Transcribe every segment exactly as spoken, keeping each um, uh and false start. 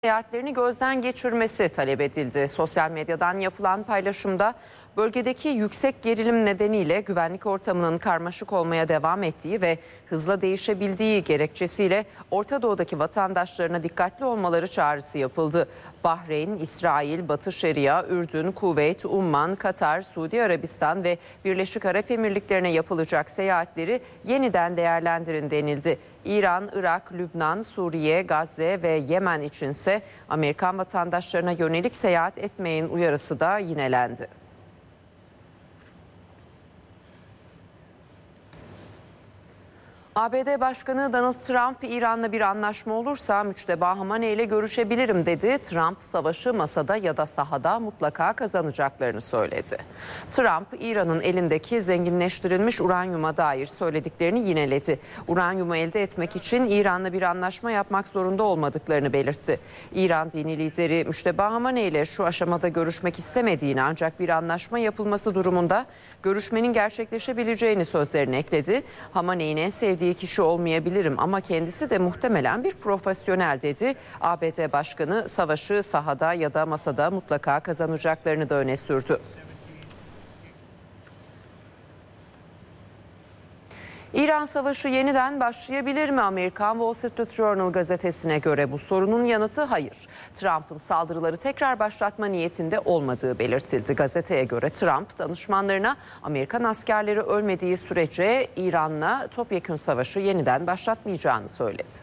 seyahatlerini gözden geçirmesi talep edildi. Sosyal medyadan yapılan paylaşımda bölgedeki yüksek gerilim nedeniyle güvenlik ortamının karmaşık olmaya devam ettiği ve hızla değişebildiği gerekçesiyle Orta Doğu'daki vatandaşlarına dikkatli olmaları çağrısı yapıldı. Bahreyn, İsrail, Batı Şeria, Ürdün, Kuveyt, Umman, Katar, Suudi Arabistan ve Birleşik Arap Emirlikleri'ne yapılacak seyahatleri yeniden değerlendirin denildi. İran, Irak, Lübnan, Suriye, Gazze ve Yemen içinse Amerikan vatandaşlarına yönelik seyahat etmeyin uyarısı da yinelendi. A B D Başkanı Donald Trump, İran'la bir anlaşma olursa Müçteba Hamaney ile görüşebilirim dedi. Trump, savaşı masada ya da sahada mutlaka kazanacaklarını söyledi. Trump, İran'ın elindeki zenginleştirilmiş uranyuma dair söylediklerini yineledi. Uranyumu elde etmek için İran'la bir anlaşma yapmak zorunda olmadıklarını belirtti. İran dini lideri Müçteba Hamaney ile şu aşamada görüşmek istemediğini, ancak bir anlaşma yapılması durumunda görüşmenin gerçekleşebileceğini sözlerine ekledi. Hamaney'in en sevdiği kişi olmayabilirim ama kendisi de muhtemelen bir profesyonel dedi. A B D Başkanı savaşı sahada ya da masada mutlaka kazanacaklarını da öne sürdü. İran savaşı yeniden başlayabilir mi? Amerikan Wall Street Journal gazetesine göre bu sorunun yanıtı hayır. Trump'ın saldırıları tekrar başlatma niyetinde olmadığı belirtildi. Gazeteye göre Trump, danışmanlarına Amerikan askerleri ölmediği sürece İran'la topyekün savaşı yeniden başlatmayacağını söyledi.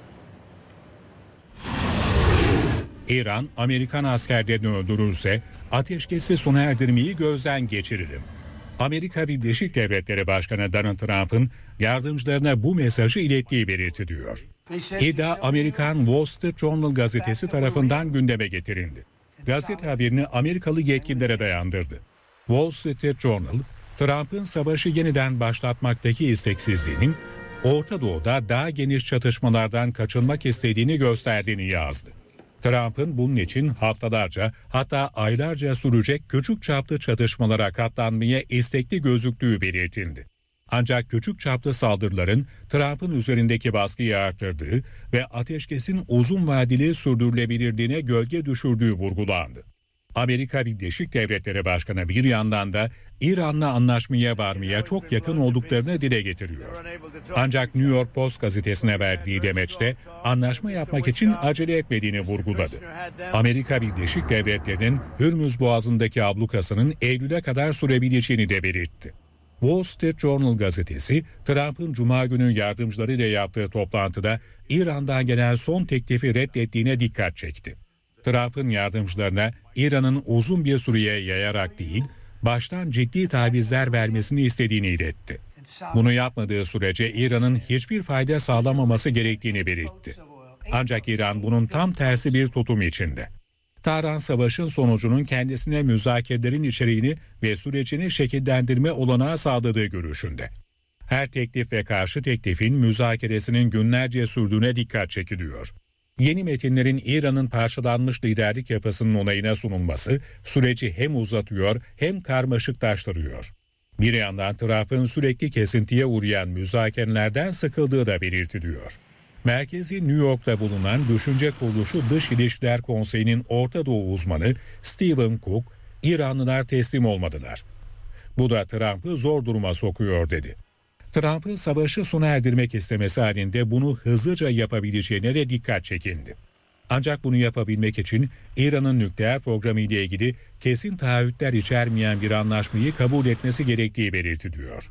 İran, Amerikan askerlerini öldürürse ateşkesi sona erdirmeyi gözden geçiririm. Amerika Birleşik Devletleri Başkanı Donald Trump'ın yardımcılarına bu mesajı ilettiği belirtiliyor. İddia Amerikan Wall Street Journal gazetesi tarafından gündeme getirildi. Gazete haberini Amerikalı yetkililere dayandırdı. Wall Street Journal, Trump'ın savaşı yeniden başlatmaktaki isteksizliğinin Orta Doğu'da daha geniş çatışmalardan kaçınmak istediğini gösterdiğini yazdı. Trump'ın bunun için haftalarca, hatta aylarca sürecek küçük çaplı çatışmalara katlanmaya istekli gözüktüğü belirtildi. Ancak küçük çaplı saldırıların Trump'ın üzerindeki baskıyı arttırdığı ve ateşkesin uzun vadeli sürdürülebilirliğine gölge düşürdüğü vurgulandı. Amerika Birleşik Devletleri Başkanı bir yandan da İran'la anlaşmaya varmaya çok yakın olduklarını dile getiriyor. Ancak New York Post gazetesine verdiği demeçte anlaşma yapmak için acele etmediğini vurguladı. Amerika Birleşik Devletleri'nin Hürmüz Boğazı'ndaki ablukasının Eylül'e kadar sürebileceğini de belirtti. Wall Street Journal gazetesi, Trump'ın Cuma günü yardımcılarıyla yaptığı toplantıda İran'dan gelen son teklifi reddettiğine dikkat çekti. Trump'ın yardımcılarına İran'ın uzun bir süreye yayarak değil, baştan ciddi tavizler vermesini istediğini iletti. Bunu yapmadığı sürece İran'ın hiçbir fayda sağlamaması gerektiğini belirtti. Ancak İran bunun tam tersi bir tutum içinde. Tahran, savaşın sonucunun kendisine müzakerelerin içeriğini ve sürecini şekillendirme olanağı sağladığı görüşünde. Her teklif ve karşı teklifin müzakeresinin günlerce sürdüğüne dikkat çekiliyor. Yeni metinlerin İran'ın parçalanmış liderlik yapısının onayına sunulması süreci hem uzatıyor hem karmaşıklaştırıyor. Bir yandan Trump'ın sürekli kesintiye uğrayan müzakerelerden sıkıldığı da belirtiliyor. Merkezi New York'ta bulunan Düşünce Kuruluşu Dış İlişkiler Konseyi'nin Orta Doğu uzmanı Stephen Cook, İranlılar teslim olmadılar. Bu da Trump'ı zor duruma sokuyor dedi. Trump'ın savaşı sona erdirmek istemesi halinde bunu hızlıca yapabileceğine de dikkat çekildi. Ancak bunu yapabilmek için İran'ın nükleer programı ile ilgili kesin taahhütler içermeyen bir anlaşmayı kabul etmesi gerektiği belirtiliyor.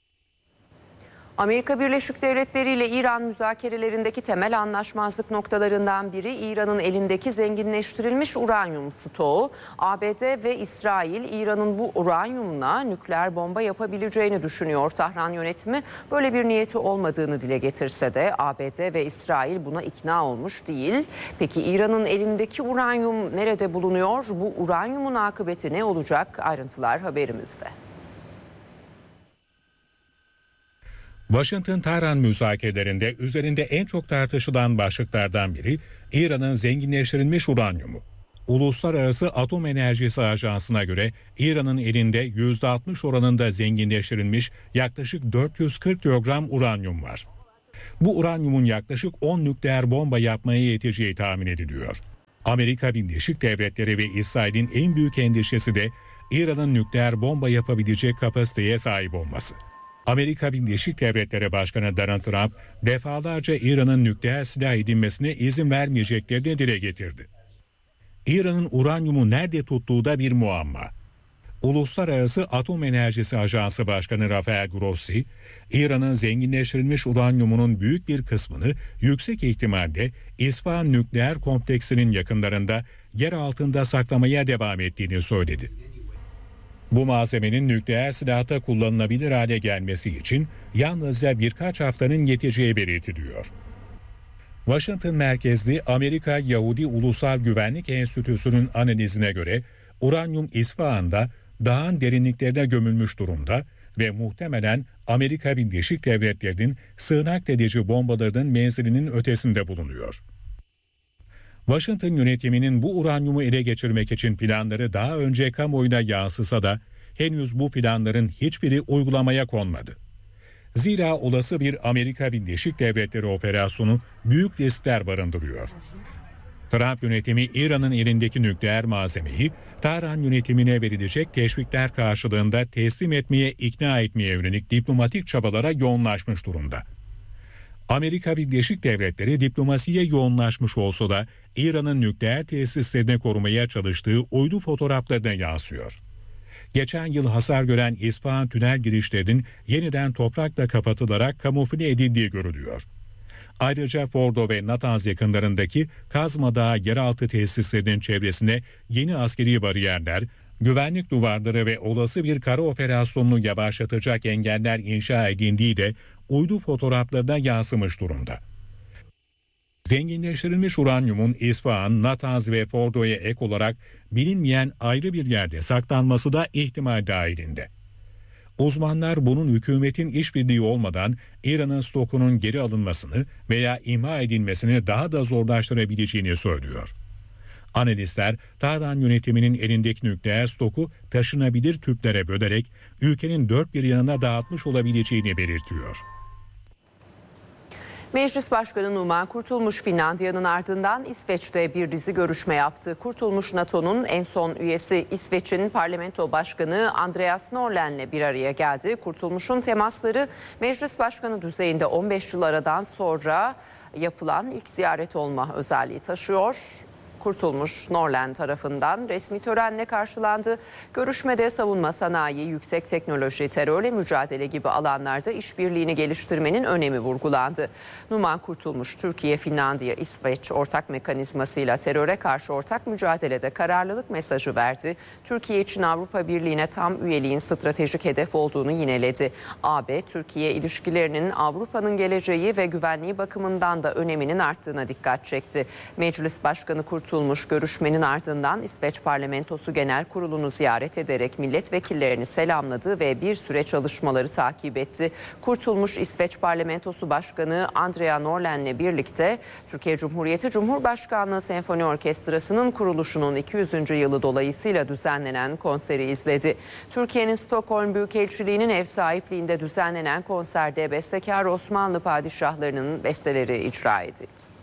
Amerika Birleşik Devletleri ile İran müzakerelerindeki temel anlaşmazlık noktalarından biri İran'ın elindeki zenginleştirilmiş uranyum stoğu. A B D ve İsrail, İran'ın bu uranyumla nükleer bomba yapabileceğini düşünüyor. Tahran yönetimi böyle bir niyeti olmadığını dile getirse de A B D ve İsrail buna ikna olmuş değil. Peki İran'ın elindeki uranyum nerede bulunuyor? Bu uranyumun akıbeti ne olacak? Ayrıntılar haberimizde. Washington-Tahran müzakerelerinde üzerinde en çok tartışılan başlıklardan biri İran'ın zenginleştirilmiş uranyumu. Uluslararası Atom Enerjisi Ajansı'na göre İran'ın elinde yüzde altmış oranında zenginleştirilmiş yaklaşık dört yüz kırk kilogram uranyum var. Bu uranyumun yaklaşık on nükleer bomba yapmaya yeteceği tahmin ediliyor. Amerika Birleşik Devletleri ve İsrail'in en büyük endişesi de İran'ın nükleer bomba yapabilecek kapasiteye sahip olması. Amerika Birleşik Devletleri Başkanı Donald Trump defalarca İran'ın nükleer silah edinmesine izin vermeyeceklerini dile getirdi. İran'ın uranyumu nerede tuttuğu da bir muamma. Uluslararası Atom Enerjisi Ajansı Başkanı Rafael Grossi, İran'ın zenginleştirilmiş uranyumunun büyük bir kısmını yüksek ihtimalle İsfahan nükleer kompleksinin yakınlarında yer altında saklamaya devam ettiğini söyledi. Bu malzemenin nükleer silahta kullanılabilir hale gelmesi için yalnızca birkaç haftanın yeteceği belirtiliyor. Washington merkezli Amerika Yahudi Ulusal Güvenlik Enstitüsü'nün analizine göre uranyum İsfahan'da dağın derinliklerine gömülmüş durumda ve muhtemelen Amerika Birleşik Devletleri'nin sığınak edici bombalarının menzilinin ötesinde bulunuyor. Washington yönetiminin bu uranyumu ele geçirmek için planları daha önce kamuoyuna yansısa da henüz bu planların hiçbiri uygulamaya konmadı. Zira olası bir Amerika Birleşik Devletleri operasyonu büyük riskler barındırıyor. Trump yönetimi İran'ın elindeki nükleer malzemeyi Tahran yönetimine verilecek teşvikler karşılığında teslim etmeye ikna etmeye yönelik diplomatik çabalara yoğunlaşmış durumda. Amerika Birleşik Devletleri diplomasiye yoğunlaşmış olsa da İran'ın nükleer tesislerini korumaya çalıştığı uydu fotoğraflarına yansıyor. Geçen yıl hasar gören İsfahan tünel girişlerinin yeniden toprakla kapatılarak kamufle edildiği görülüyor. Ayrıca Fordo ve Natanz yakınlarındaki Kazma Dağı yeraltı tesislerinin çevresine yeni askeri bariyerler, güvenlik duvarları ve olası bir kara operasyonunu yavaşlatacak engeller inşa edildiği de uydu fotoğraflarına yansımış durumda. Zenginleştirilmiş uranyumun İsfahan, Natanz ve Fordo'ya ek olarak bilinmeyen ayrı bir yerde saklanması da ihtimal dahilinde. Uzmanlar bunun hükümetin işbirliği olmadan İran'ın stokunun geri alınmasını veya imha edilmesini daha da zorlaştırabileceğini söylüyor. Analistler, Tahran yönetiminin elindeki nükleer stoku taşınabilir tüplere bölerek ülkenin dört bir yanına dağıtmış olabileceğini belirtiyor. Meclis Başkanı Numan Kurtulmuş Finlandiya'nın ardından İsveç'te bir dizi görüşme yaptı. Kurtulmuş NATO'nun en son üyesi İsveç'in parlamento başkanı Andreas Norlén'le bir araya geldi. Kurtulmuş'un temasları Meclis Başkanı düzeyinde on beş yıl aradan sonra yapılan ilk ziyaret olma özelliği taşıyor. Kurtulmuş Norlén tarafından resmi törenle karşılandı. Görüşmede savunma sanayi, yüksek teknoloji, terörle mücadele gibi alanlarda işbirliğini geliştirmenin önemi vurgulandı. Numan Kurtulmuş, Türkiye, Finlandiya, İsveç ortak mekanizmasıyla teröre karşı ortak mücadelede kararlılık mesajı verdi. Türkiye için Avrupa Birliği'ne tam üyeliğin stratejik hedef olduğunu yineledi. A B-Türkiye ilişkilerinin Avrupa'nın geleceği ve güvenliği bakımından da öneminin arttığına dikkat çekti. Meclis Başkanı Kurtulmuş Kurtulmuş görüşmenin ardından İsveç Parlamentosu Genel Kurulu'nu ziyaret ederek milletvekillerini selamladı ve bir süre çalışmaları takip etti. Kurtulmuş İsveç Parlamentosu Başkanı Andrea Norlén'le birlikte Türkiye Cumhuriyeti Cumhurbaşkanlığı Senfoni Orkestrası'nın kuruluşunun iki yüzüncü yılı dolayısıyla düzenlenen konseri izledi. Türkiye'nin Stockholm Büyükelçiliği'nin ev sahipliğinde düzenlenen konserde bestekar Osmanlı padişahlarının besteleri icra edildi.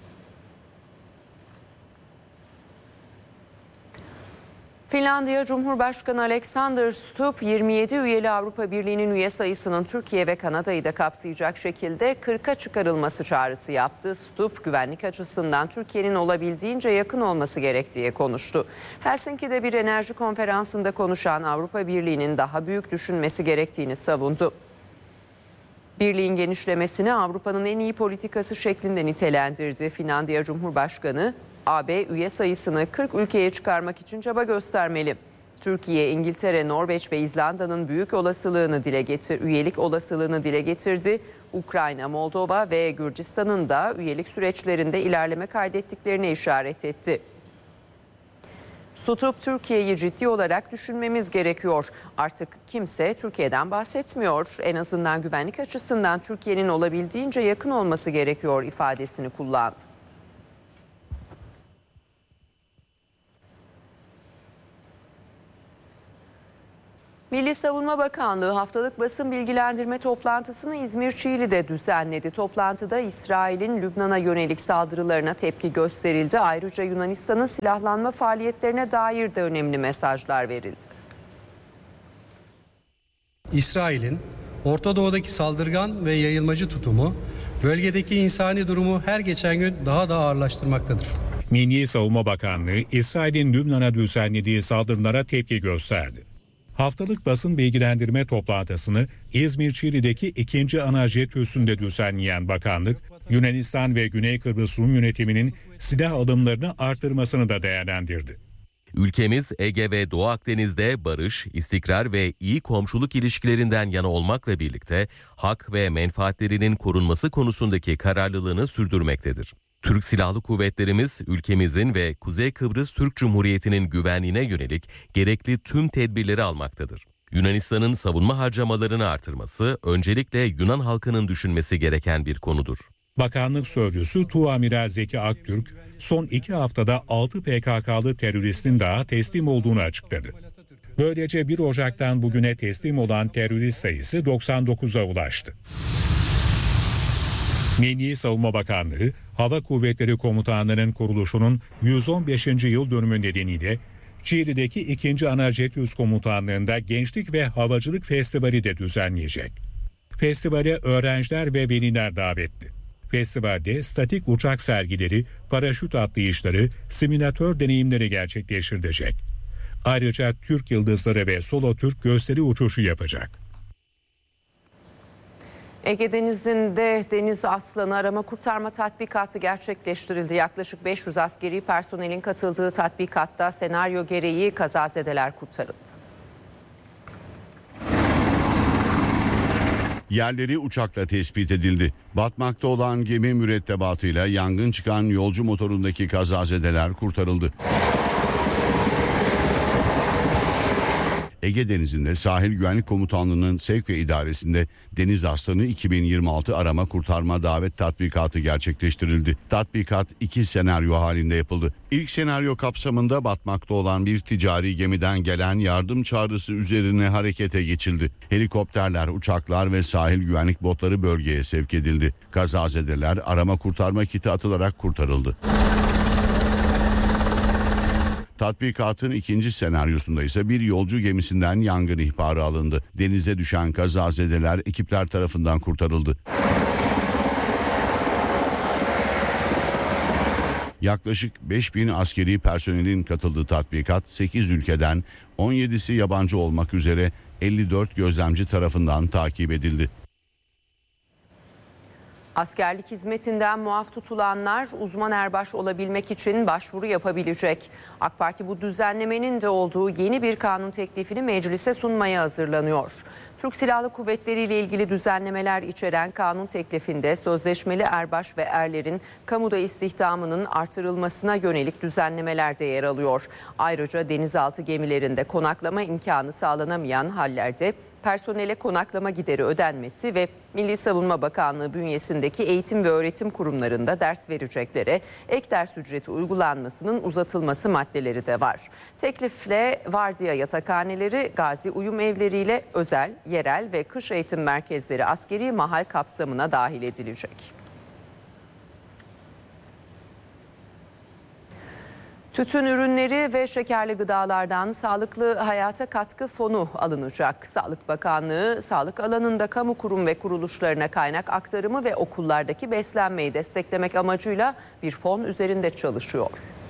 Finlandiya Cumhurbaşkanı Alexander Stubb, yirmi yedi üyeli Avrupa Birliği'nin üye sayısının Türkiye ve Kanada'yı da kapsayacak şekilde kırka çıkarılması çağrısı yaptı. Stubb, güvenlik açısından Türkiye'nin olabildiğince yakın olması gerektiği konuştu. Helsinki'de bir enerji konferansında konuşan Avrupa Birliği'nin daha büyük düşünmesi gerektiğini savundu. Birliğin genişlemesini Avrupa'nın en iyi politikası şeklinde nitelendirdi. Finlandiya Cumhurbaşkanı, A B üye sayısını kırk ülkeye çıkarmak için çaba göstermeli. Türkiye, İngiltere, Norveç ve İzlanda'nın büyük olasılığını dile getir, üyelik olasılığını dile getirdi. Ukrayna, Moldova ve Gürcistan'ın da üyelik süreçlerinde ilerleme kaydettiklerini işaret etti. Stubb, Türkiye'yi ciddi olarak düşünmemiz gerekiyor. Artık kimse Türkiye'den bahsetmiyor. En azından güvenlik açısından Türkiye'nin olabildiğince yakın olması gerekiyor ifadesini kullandı. Milli Savunma Bakanlığı haftalık basın bilgilendirme toplantısını İzmir Çiğli'de düzenledi. Toplantıda İsrail'in Lübnan'a yönelik saldırılarına tepki gösterildi. Ayrıca Yunanistan'ın silahlanma faaliyetlerine dair de önemli mesajlar verildi. İsrail'in Orta Doğu'daki saldırgan ve yayılmacı tutumu bölgedeki insani durumu her geçen gün daha da ağırlaştırmaktadır. Milli Savunma Bakanlığı İsrail'in Lübnan'a düzenlediği saldırılara tepki gösterdi. Haftalık basın bilgilendirme toplantısını İzmir Çiğli'deki ikinci ana jet üssünde düzenleyen bakanlık, Yunanistan ve Güney Kıbrıs Rum yönetiminin silah alımlarını artırmasını da değerlendirdi. Ülkemiz Ege ve Doğu Akdeniz'de barış, istikrar ve iyi komşuluk ilişkilerinden yana olmakla birlikte hak ve menfaatlerinin korunması konusundaki kararlılığını sürdürmektedir. Türk Silahlı Kuvvetlerimiz ülkemizin ve Kuzey Kıbrıs Türk Cumhuriyeti'nin güvenliğine yönelik gerekli tüm tedbirleri almaktadır. Yunanistan'ın savunma harcamalarını artırması öncelikle Yunan halkının düşünmesi gereken bir konudur. Bakanlık Sözcüsü Tuğamiral Zeki Aktürk, son iki haftada altı P K K'lı teröristin daha teslim olduğunu açıkladı. Böylece bir Ocak'tan bugüne teslim olan terörist sayısı doksan dokuza ulaştı. Milli Savunma Bakanlığı, Hava Kuvvetleri Komutanlığı'nın kuruluşunun yüz on beşinci yıl dönümü nedeniyle Çiğli'deki ikinci ana jet üs komutanlığında Gençlik ve Havacılık Festivali de düzenleyecek. Festivale öğrenciler ve veliler davetli. Festivalde statik uçak sergileri, paraşüt atlayışları, simülatör deneyimleri gerçekleştirilecek. Ayrıca Türk Yıldızları ve Solo Türk gösteri uçuşu yapacak. Ege Denizi'nde deniz aslanı arama kurtarma tatbikatı gerçekleştirildi. Yaklaşık beş yüz askeri personelin katıldığı tatbikatta senaryo gereği kazazedeler kurtarıldı. Yerleri uçakla tespit edildi. Batmakta olan gemi mürettebatıyla yangın çıkan yolcu motorundaki kazazedeler kurtarıldı. Ege Denizi'nde Sahil Güvenlik Komutanlığı'nın sevk ve idaresinde Deniz Aslanı iki bin yirmi altı arama kurtarma davet tatbikatı gerçekleştirildi. Tatbikat iki senaryo halinde yapıldı. İlk senaryo kapsamında batmakta olan bir ticari gemiden gelen yardım çağrısı üzerine harekete geçildi. Helikopterler, uçaklar ve sahil güvenlik botları bölgeye sevk edildi. Kazazedeler arama kurtarma kiti atılarak kurtarıldı. Tatbikatın ikinci senaryosunda ise bir yolcu gemisinden yangın ihbarı alındı. Denize düşen kazazedeler ekipler tarafından kurtarıldı. Yaklaşık beş bin askeri personelin katıldığı tatbikat sekiz ülkeden on yedisi yabancı olmak üzere elli dört gözlemci tarafından takip edildi. Askerlik hizmetinden muaf tutulanlar uzman erbaş olabilmek için başvuru yapabilecek. AK Parti bu düzenlemenin de olduğu yeni bir kanun teklifini meclise sunmaya hazırlanıyor. Türk Silahlı Kuvvetleri ile ilgili düzenlemeler içeren kanun teklifinde sözleşmeli erbaş ve erlerin kamuda istihdamının artırılmasına yönelik düzenlemeler de yer alıyor. Ayrıca denizaltı gemilerinde konaklama imkanı sağlanamayan hallerde personele konaklama gideri ödenmesi ve Milli Savunma Bakanlığı bünyesindeki eğitim ve öğretim kurumlarında ders vereceklere ek ders ücreti uygulanmasının uzatılması maddeleri de var. Teklifle vardiya yatakhaneleri, gazi uyum evleriyle özel, yerel ve kış eğitim merkezleri askeri mahal kapsamına dahil edilecek. Tütün ürünleri ve şekerli gıdalardan sağlıklı hayata katkı fonu alınacak. Sağlık Bakanlığı, sağlık alanında kamu kurum ve kuruluşlarına kaynak aktarımı ve okullardaki beslenmeyi desteklemek amacıyla bir fon üzerinde çalışıyor.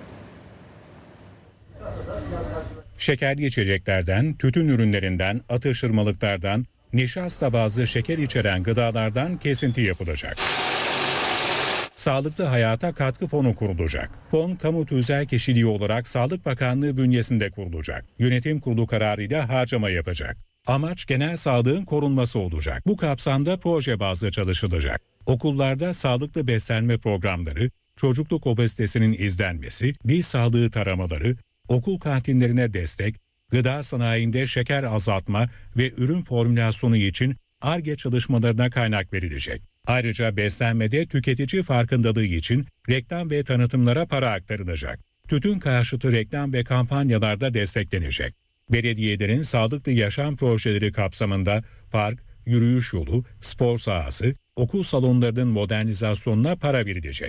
Şekerli içeceklerden, tütün ürünlerinden, atıştırmalıklardan, nişasta bazlı şeker içeren gıdalardan kesinti yapılacak. Sağlıklı hayata katkı fonu kurulacak. Fon, kamu tüzel kişiliği olarak Sağlık Bakanlığı bünyesinde kurulacak. Yönetim kurulu kararıyla harcama yapacak. Amaç genel sağlığın korunması olacak. Bu kapsamda proje bazlı çalışılacak. Okullarda sağlıklı beslenme programları, çocukluk obezitesinin izlenmesi, dil sağlığı taramaları, okul kantinlerine destek, gıda sanayinde şeker azaltma ve ürün formülasyonu için Ar-Ge çalışmalarına kaynak verilecek. Ayrıca beslenmede tüketici farkındalığı için reklam ve tanıtımlara para aktarılacak. Tütün karşıtı reklam ve kampanyalarda desteklenecek. Belediyelerin sağlıklı yaşam projeleri kapsamında park, yürüyüş yolu, spor sahası, okul salonlarının modernizasyonuna para verilecek.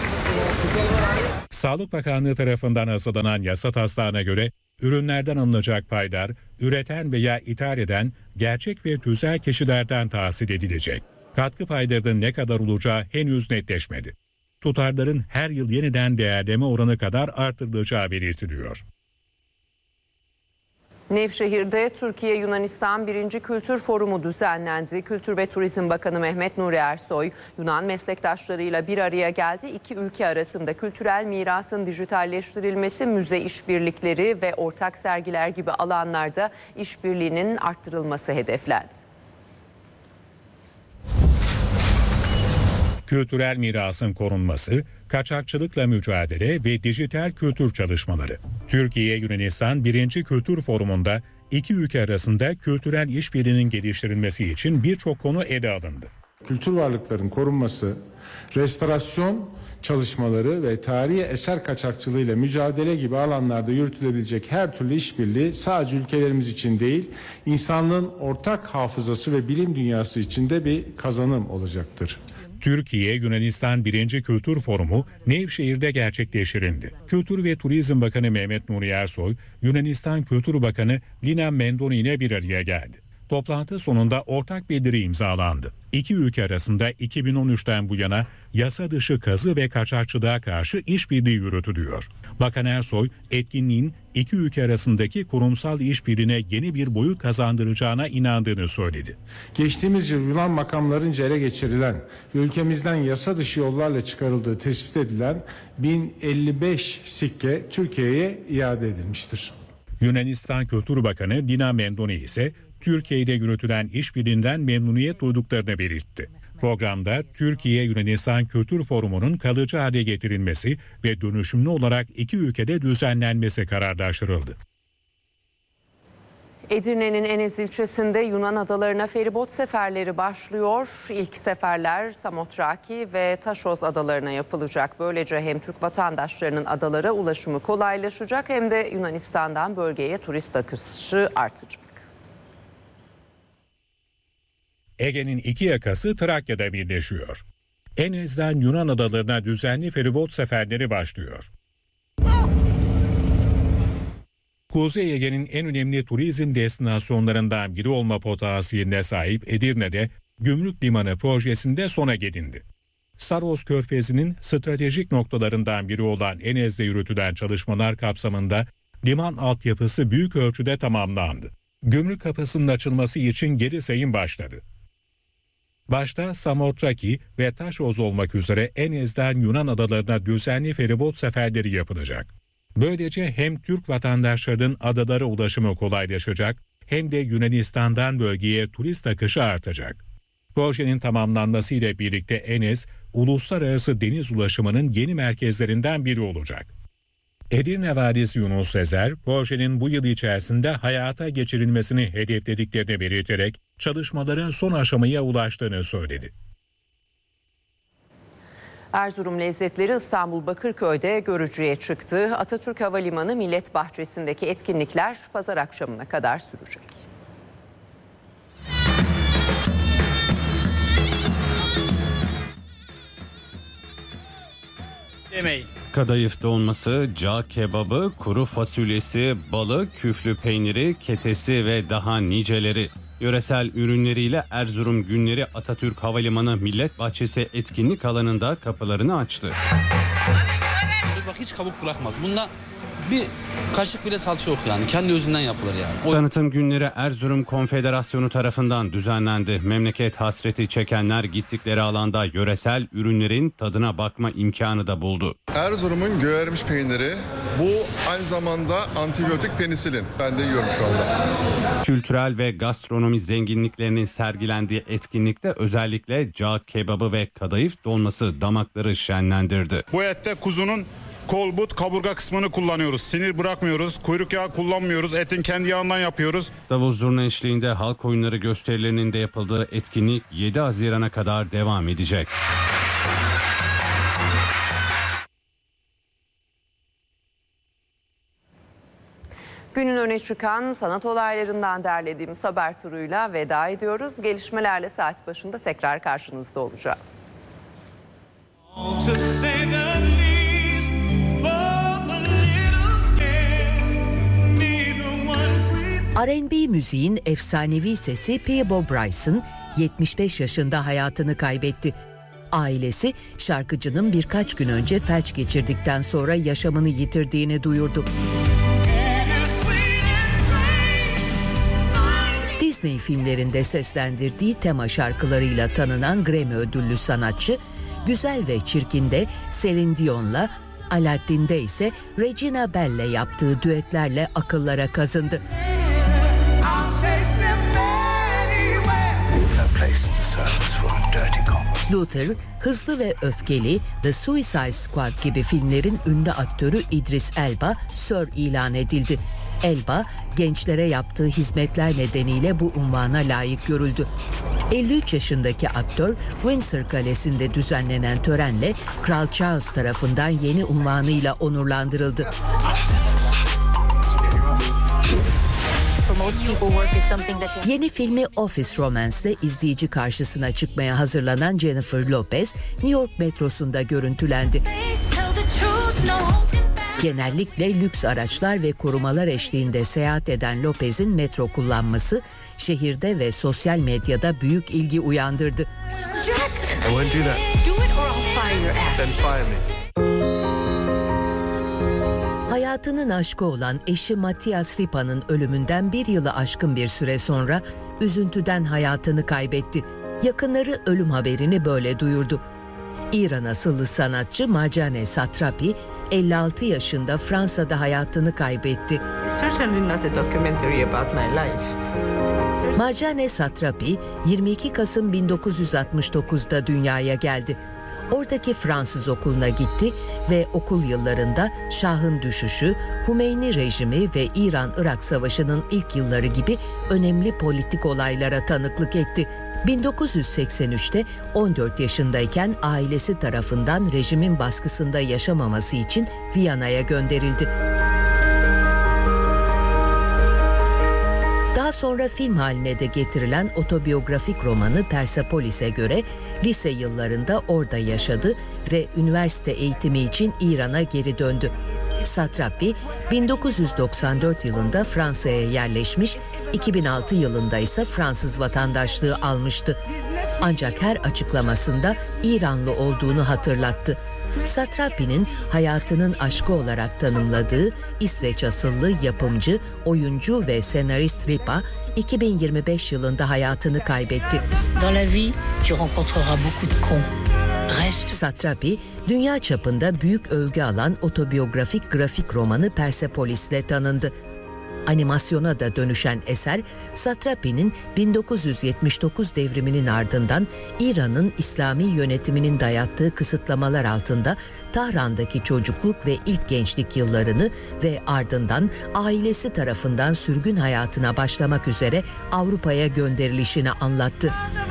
Sağlık Bakanlığı tarafından hazırlanan yasa taslağına göre ürünlerden alınacak paylar üreten veya ithal eden gerçek ve tüzel kişilerden tahsil edilecek. Katkı paylarının ne kadar olacağı henüz netleşmedi. Tutarların her yıl yeniden değerleme oranı kadar artırılacağı belirtiliyor. Nevşehir'de Türkiye-Yunanistan birinci. Kültür Forumu düzenlendi. Kültür ve Turizm Bakanı Mehmet Nuri Ersoy, Yunan meslektaşlarıyla bir araya geldi. İki ülke arasında kültürel mirasın dijitalleştirilmesi, müze işbirlikleri ve ortak sergiler gibi alanlarda işbirliğinin arttırılması hedeflendi. Kültürel mirasın korunması, kaçakçılıkla mücadele ve dijital kültür çalışmaları. Türkiye-Yunanistan birinci. Kültür Forumu'nda iki ülke arasında kültürel işbirliğinin geliştirilmesi için birçok konu ele alındı. Kültür varlıkların korunması, restorasyon çalışmaları ve tarihi eser kaçakçılığıyla mücadele gibi alanlarda yürütülebilecek her türlü işbirliği sadece ülkelerimiz için değil, insanlığın ortak hafızası ve bilim dünyası için de bir kazanım olacaktır. Türkiye-Yunanistan birinci. Kültür Forumu Nevşehir'de gerçekleştirildi. Kültür ve Turizm Bakanı Mehmet Nuri Ersoy, Yunanistan Kültür Bakanı Lina Mendoni ile bir araya geldi. Toplantı sonunda ortak bildiri imzalandı. İki ülke arasında iki bin on üçten bu yana yasa dışı kazı ve kaçakçılığa karşı işbirliği yürütülüyor. Bakan Ersoy, etkinliğin iki ülke arasındaki kurumsal işbirliğine yeni bir boyut kazandıracağına inandığını söyledi. Geçtiğimiz yıl Yunan makamlarınca ele geçirilen ve ülkemizden yasa dışı yollarla çıkarıldığı tespit edilen bin elli beş sikke Türkiye'ye iade edilmiştir. Yunanistan Kültür Bakanı Lina Mendoni ise Türkiye'de yürütülen işbirliğinden memnuniyet duyduklarını belirtti. Programda Türkiye-Yunanistan Kültür Forumu'nun kalıcı hale getirilmesi ve dönüşümlü olarak iki ülkede düzenlenmesi kararlaştırıldı. Edirne'nin Enez ilçesinde Yunan adalarına feribot seferleri başlıyor. İlk seferler Samotraki ve Taşoz adalarına yapılacak. Böylece hem Türk vatandaşlarının adalara ulaşımı kolaylaşacak hem de Yunanistan'dan bölgeye turist akışı artacak. Ege'nin iki yakası Trakya'da birleşiyor. Enez'den Yunan adalarına düzenli feribot seferleri başlıyor. Kuzey Ege'nin en önemli turizm destinasyonlarından biri olma potansiyeline sahip Edirne'de Gümrük Limanı projesinde sona gelindi. Saros Körfezi'nin stratejik noktalarından biri olan Enez'de yürütülen çalışmalar kapsamında liman altyapısı büyük ölçüde tamamlandı. Gümrük kapısının açılması için geri sayım başladı. Başta Samotraki ve Taşoz olmak üzere Enez'den Yunan adalarına düzenli feribot seferleri yapılacak. Böylece hem Türk vatandaşlarının adalara ulaşımı kolaylaşacak hem de Yunanistan'dan bölgeye turist akışı artacak. Projenin tamamlanmasıyla birlikte Enez, uluslararası deniz ulaşımının yeni merkezlerinden biri olacak. Edirne Valisi Yunus Sezer, projenin bu yıl içerisinde hayata geçirilmesini hedeflediklerini belirterek çalışmaların son aşamaya ulaştığını söyledi. Erzurum lezzetleri İstanbul Bakırköy'de görücüye çıktı. Atatürk Havalimanı Millet Bahçesi'ndeki etkinlikler pazar akşamına kadar sürecek. Yemeği. Kadayıf dolması, cağ kebabı, kuru fasulyesi, balı, küflü peyniri, ketesi ve daha niceleri. Yöresel ürünleriyle Erzurum Günleri Atatürk Havalimanı Millet Bahçesi etkinlik alanında kapılarını açtı. Bak hiç kabuk bırakmaz. Bunda bir kaşık bile salça yok yani. Kendi özünden yapılır yani. O... Tanıtım günleri Erzurum Konfederasyonu tarafından düzenlendi. Memleket hasreti çekenler gittikleri alanda yöresel ürünlerin tadına bakma imkanı da buldu. Erzurum'un göğermiş peyniri. Bu aynı zamanda antibiyotik penisilin. Ben de yiyorum şu anda. Kültürel ve gastronomi zenginliklerinin sergilendiği etkinlikte özellikle cağ kebabı ve kadayıf dolması damakları şenlendirdi. Bu ette kuzunun kol, but, kaburga kısmını kullanıyoruz. Sinir bırakmıyoruz. Kuyruk yağı kullanmıyoruz. Etin kendi yağından yapıyoruz. Davul zurna eşliğinde halk oyunları gösterilerinin de yapıldığı etkinlik yedi Haziran'a kadar devam edecek. Günün öne çıkan sanat olaylarından derlediğimiz haber turuyla veda ediyoruz. Gelişmelerle saat başında tekrar karşınızda olacağız. R and B müziğin efsanevi sesi Peabo Bryson yetmiş beş yaşında hayatını kaybetti. Ailesi şarkıcının birkaç gün önce felç geçirdikten sonra yaşamını yitirdiğini duyurdu. Disney filmlerinde seslendirdiği tema şarkılarıyla tanınan Grammy ödüllü sanatçı, Güzel ve Çirkin'de Celine Dion'la, Aladdin'de ise Regina Bell'le yaptığı düetlerle akıllara kazındı. Luther, Hızlı ve Öfkeli, The Suicide Squad gibi filmlerin ünlü aktörü İdris Elba Sir ilan edildi. Elba, gençlere yaptığı hizmetler nedeniyle bu unvana layık görüldü. elli üç yaşındaki aktör, Windsor Kalesi'nde düzenlenen törenle Kral Charles tarafından yeni unvanıyla onurlandırıldı. Yeni filmi Office Romance'le izleyici karşısına çıkmaya hazırlanan Jennifer Lopez, New York metrosunda görüntülendi. Genellikle lüks araçlar ve korumalar eşliğinde seyahat eden Lopez'in metro kullanması şehirde ve sosyal medyada büyük ilgi uyandırdı. Hayatının aşkı olan eşi Matthias Ripa'nın ölümünden bir yılı aşkın bir süre sonra üzüntüden hayatını kaybetti. Yakınları ölüm haberini böyle duyurdu. İran asıllı sanatçı Marjane Satrapi, elli altı yaşında Fransa'da hayatını kaybetti. Marjane Satrapi, yirmi iki Kasım bin dokuz yüz altmış dokuzda dünyaya geldi. Oradaki Fransız okuluna gitti ve okul yıllarında Şah'ın düşüşü, Hümeyni rejimi ve İran-Irak Savaşı'nın ilk yılları gibi önemli politik olaylara tanıklık etti. bin dokuz yüz seksen üçte on dört yaşındayken ailesi tarafından rejimin baskısında yaşamaması için Viyana'ya gönderildi. Daha sonra film haline de getirilen otobiyografik romanı Persepolis'e göre lise yıllarında orada yaşadı ve üniversite eğitimi için İran'a geri döndü. Satrapi, bin dokuz yüz doksan dört yılında Fransa'ya yerleşmiş, iki bin altı yılında ise Fransız vatandaşlığı almıştı. Ancak her açıklamasında İranlı olduğunu hatırlattı. Satrapi'nin hayatının aşkı olarak tanımladığı İsveç asıllı yapımcı, oyuncu ve senarist Ripa, iki bin yirmi beş yılında hayatını kaybetti. Satrapi, dünya çapında büyük övgü alan otobiyografik grafik romanı Persepolis'le tanındı. Animasyona da dönüşen eser, Satrapi'nin bin dokuz yüz yetmiş dokuz devriminin ardından İran'ın İslami yönetiminin dayattığı kısıtlamalar altında Tahran'daki çocukluk ve ilk gençlik yıllarını ve ardından ailesi tarafından sürgün hayatına başlamak üzere Avrupa'ya gönderilişini anlattı.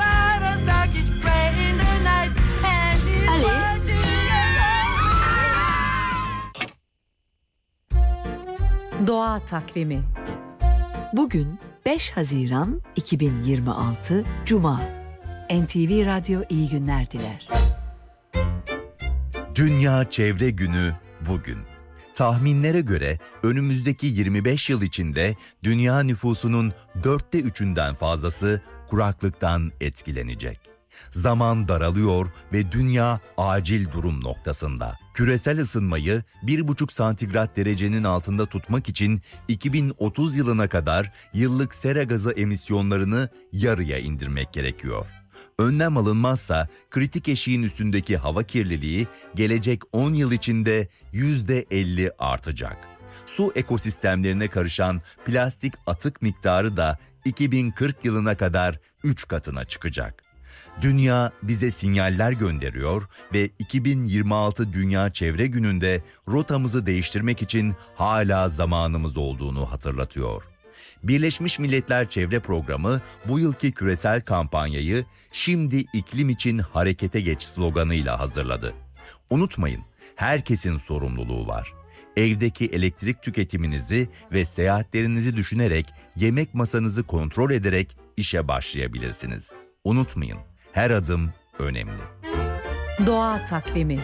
Doğa takvimi. Bugün beş Haziran iki bin yirmi altı Cuma. N T V Radyo iyi günler diler. Dünya Çevre Günü bugün. Tahminlere göre önümüzdeki yirmi beş yıl içinde dünya nüfusunun dörtte üçünden fazlası kuraklıktan etkilenecek. Zaman daralıyor ve dünya acil durum noktasında. Küresel ısınmayı bir buçuk santigrat derecenin altında tutmak için iki bin otuz yılına kadar yıllık sera gazı emisyonlarını yarıya indirmek gerekiyor. Önlem alınmazsa kritik eşiğin üstündeki hava kirliliği gelecek on yıl içinde yüzde elli artacak. Su ekosistemlerine karışan plastik atık miktarı da iki bin kırk yılına kadar üç katına çıkacak. Dünya bize sinyaller gönderiyor ve iki bin yirmi altı Dünya Çevre Günü'nde rotamızı değiştirmek için hala zamanımız olduğunu hatırlatıyor. Birleşmiş Milletler Çevre Programı bu yılki küresel kampanyayı "Şimdi iklim için harekete geç" sloganıyla hazırladı. Unutmayın, herkesin sorumluluğu var. Evdeki elektrik tüketiminizi ve seyahatlerinizi düşünerek yemek masanızı kontrol ederek işe başlayabilirsiniz. Unutmayın, her adım önemli. Doğa Takvimi.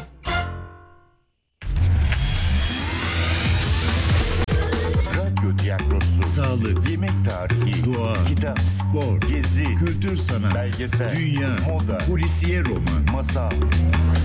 Radyo tiyatrosu, sağlık, yemek tarihi, doğa, kitap, spor, gezi, kültür sanat, belgesel, dünya, moda, polisiye roman, masal.